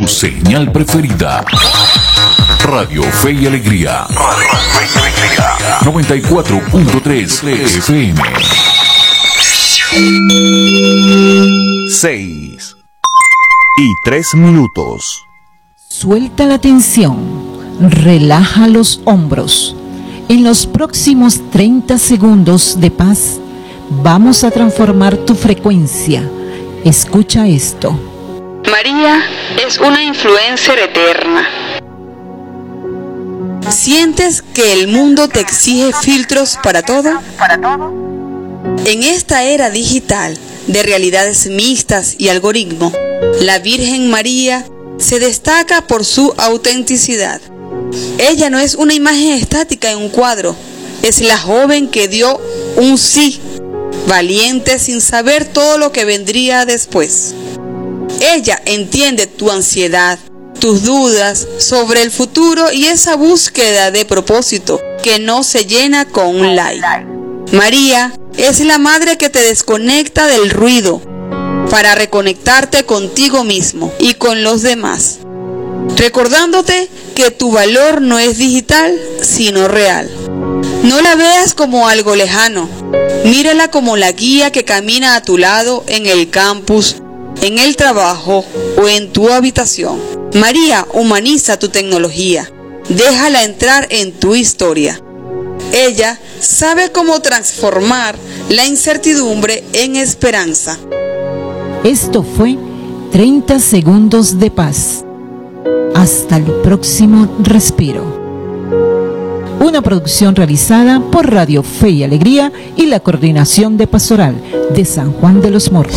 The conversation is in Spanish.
señal preferida. Radio Fe y Alegría. 94.3 FM. 6:03. Suelta la tensión, relaja los hombros. En los próximos 30 segundos de paz, vamos a transformar tu frecuencia. Escucha esto. María es una influencer eterna. ¿Sientes que el mundo te exige filtros para todo? En esta era digital de realidades mixtas y algoritmo, la Virgen María se destaca por su autenticidad. Ella no es una imagen estática en un cuadro, es la joven que dio un sí, valiente sin saber todo lo que vendría después. Ella entiende tu ansiedad, tus dudas sobre el futuro y esa búsqueda de propósito que no se llena con un like. María es la madre que te desconecta del ruido para reconectarte contigo mismo y con los demás, recordándote que tu valor no es digital, sino real. No la veas como algo lejano, mírala como la guía que camina a tu lado en el campus, en el trabajo o en tu habitación. María humaniza tu tecnología, déjala entrar en tu historia. Ella sabe cómo transformar la incertidumbre en esperanza. Esto fue 30 segundos de paz. Hasta el próximo respiro. Una producción realizada por Radio Fe y Alegría y la Coordinación de Pastoral de San Juan de los Morros.